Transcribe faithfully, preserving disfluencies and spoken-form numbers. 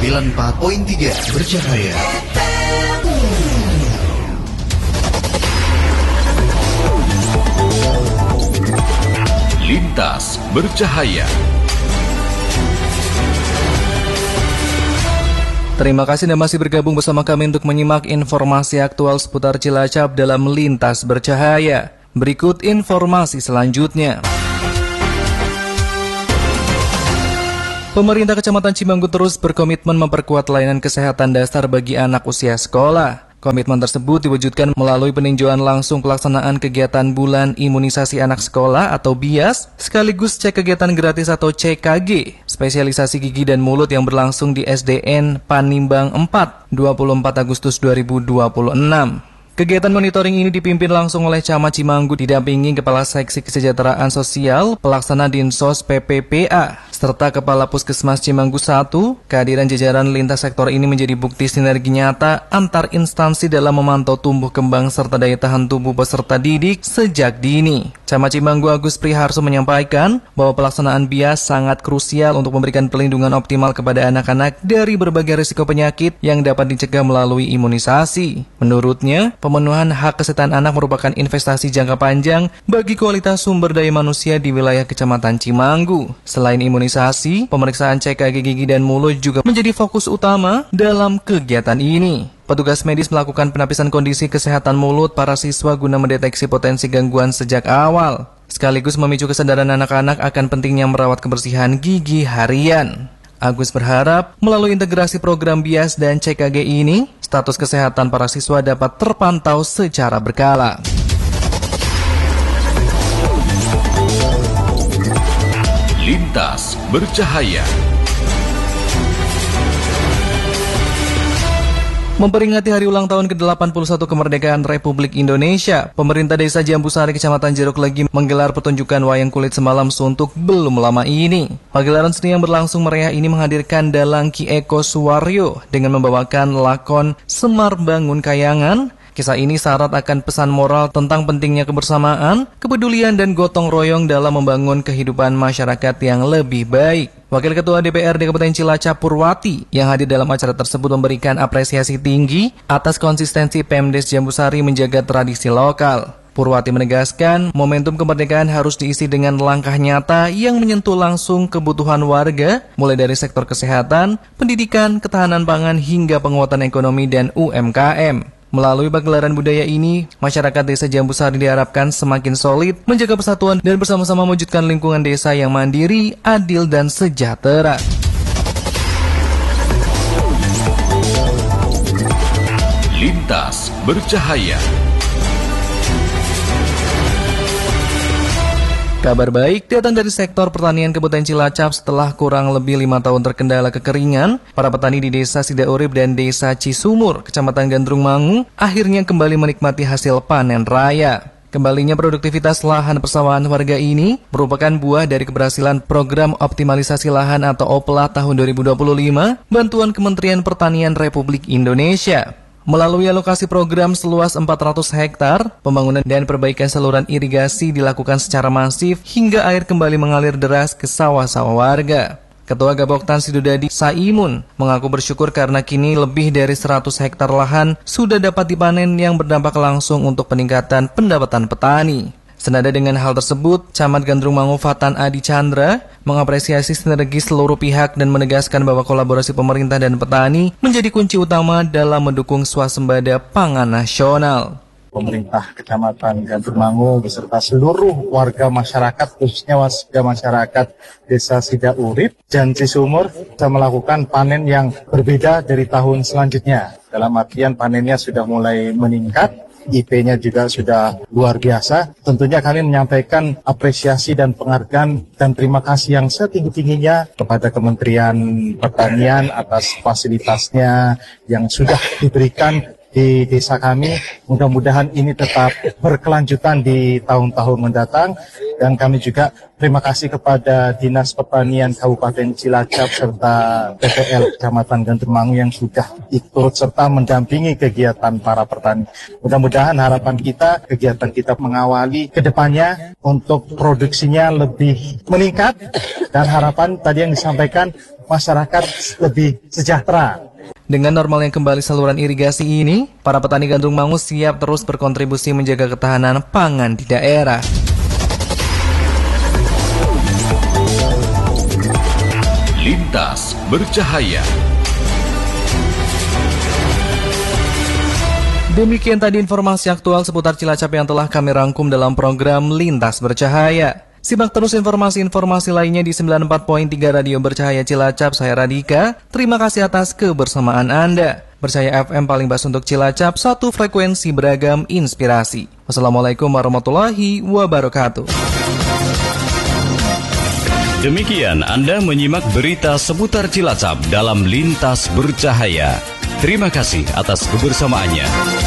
sembilan puluh empat koma tiga Bercahaya. Lintas Bercahaya. Terima kasih Anda masih bergabung bersama kami untuk menyimak informasi aktual seputar Cilacap dalam Lintas Bercahaya. Berikut informasi selanjutnya. Pemerintah Kecamatan Cimanggu terus berkomitmen memperkuat layanan kesehatan dasar bagi anak usia sekolah. Komitmen tersebut diwujudkan melalui peninjauan langsung pelaksanaan kegiatan bulan imunisasi anak sekolah atau B I A S, sekaligus cek kegiatan gratis atau C K G, spesialisasi gigi dan mulut yang berlangsung di S D N Panimbang empat, dua puluh empat Agustus dua ribu dua puluh enam. Kegiatan monitoring ini dipimpin langsung oleh Camat Cimanggu didampingi Kepala Seksi Kesejahteraan Sosial, Pelaksana Dinsos P P P A, serta Kepala Puskesmas Cimanggu satu. Kehadiran jajaran lintas sektor ini menjadi bukti sinergi nyata antar instansi dalam memantau tumbuh kembang serta daya tahan tubuh peserta didik sejak dini. Camat Cimanggu Agus Priharso menyampaikan bahwa pelaksanaan B I A S sangat krusial untuk memberikan perlindungan optimal kepada anak-anak dari berbagai risiko penyakit yang dapat dicegah melalui imunisasi. Menurutnya, pemenuhan hak kesehatan anak merupakan investasi jangka panjang bagi kualitas sumber daya manusia di wilayah Kecamatan Cimanggu. Selain imunisasi, pemeriksaan C K G gigi dan mulut juga menjadi fokus utama dalam kegiatan ini. Petugas medis melakukan penapisan kondisi kesehatan mulut para siswa guna mendeteksi potensi gangguan sejak awal, sekaligus memicu kesadaran anak-anak akan pentingnya merawat kebersihan gigi harian. Agus berharap melalui integrasi program B I A S dan C K G ini, status kesehatan para siswa dapat terpantau secara berkala. Lintas Bercahaya. Memperingati hari ulang tahun ke delapan puluh satu kemerdekaan Republik Indonesia, pemerintah Desa Jambusari Kecamatan Jeruk Legi menggelar pertunjukan wayang kulit semalam suntuk belum lama ini. Pagelaran seni yang berlangsung meriah ini menghadirkan dalang Ki Eko Suwaryo dengan membawakan lakon Semar Bangun Kayangan. Kisah ini syarat akan pesan moral tentang pentingnya kebersamaan, kepedulian dan gotong royong dalam membangun kehidupan masyarakat yang lebih baik. Wakil Ketua D P R D Kabupaten Cilacap Purwati yang hadir dalam acara tersebut memberikan apresiasi tinggi atas konsistensi Pemdes Jambusari menjaga tradisi lokal. Purwati menegaskan, momentum kemerdekaan harus diisi dengan langkah nyata yang menyentuh langsung kebutuhan warga, mulai dari sektor kesehatan, pendidikan, ketahanan pangan, hingga penguatan ekonomi dan U M K M. Melalui pagelaran budaya ini, masyarakat Desa Jambusari diharapkan semakin solid, menjaga persatuan dan bersama-sama mewujudkan lingkungan desa yang mandiri, adil, dan sejahtera. Lintas Bercahaya. Kabar baik datang dari sektor pertanian Kabupaten Cilacap. Setelah kurang lebih lima tahun terkendala kekeringan, para petani di Desa Sidaurip dan Desa Cisumur, Kecamatan Gandrung Mangu, akhirnya kembali menikmati hasil panen raya. Kembalinya produktivitas lahan persawahan warga ini merupakan buah dari keberhasilan program optimalisasi lahan atau O P L A tahun dua ribu dua puluh lima, bantuan Kementerian Pertanian Republik Indonesia. Melalui alokasi program seluas empat ratus hektar, pembangunan dan perbaikan saluran irigasi dilakukan secara masif hingga air kembali mengalir deras ke sawah-sawah warga. Ketua Gaboktan Sidodadi Saimun mengaku bersyukur karena kini lebih dari seratus hektar lahan sudah dapat dipanen yang berdampak langsung untuk peningkatan pendapatan petani. Senada dengan hal tersebut, Camat Gandrung Mangu Fatan Adi Chandra mengapresiasi sinergi seluruh pihak dan menegaskan bahwa kolaborasi pemerintah dan petani menjadi kunci utama dalam mendukung swasembada pangan nasional. Pemerintah Kecamatan Gandrung Mangu beserta seluruh warga masyarakat, khususnya warga masyarakat Desa Sidaurip dan Cisumur, bisa melakukan panen yang berbeda dari tahun selanjutnya. Dalam artian panennya sudah mulai meningkat, I P-nya juga sudah luar biasa. Tentunya kami menyampaikan apresiasi dan penghargaan dan terima kasih yang setinggi-tingginya kepada Kementerian Pertanian atas fasilitasnya yang sudah diberikan di desa kami. Mudah-mudahan ini tetap berkelanjutan di tahun-tahun mendatang. Dan kami juga terima kasih kepada Dinas Pertanian Kabupaten Cilacap serta P P L Kecamatan Gandrung Mangu yang sudah ikut serta mendampingi kegiatan para petani. Mudah-mudahan harapan kita, kegiatan kita mengawali ke depannya untuk produksinya lebih meningkat. Dan harapan tadi yang disampaikan masyarakat lebih sejahtera. Dengan normalnya kembali saluran irigasi ini, para petani gandrung mangu siap terus berkontribusi menjaga ketahanan pangan di daerah. Lintas Bercahaya. Demikian tadi informasi aktual seputar Cilacap yang telah kami rangkum dalam program Lintas Bercahaya. Simak terus informasi-informasi lainnya di sembilan puluh empat koma tiga Radio Bercahaya Cilacap. Saya Radika, terima kasih atas kebersamaan Anda. Bercahaya F M paling bas untuk Cilacap, satu frekuensi beragam inspirasi. Wassalamualaikum warahmatullahi wabarakatuh. Demikian Anda menyimak berita seputar Cilacap dalam Lintas Bercahaya. Terima kasih atas kebersamaannya.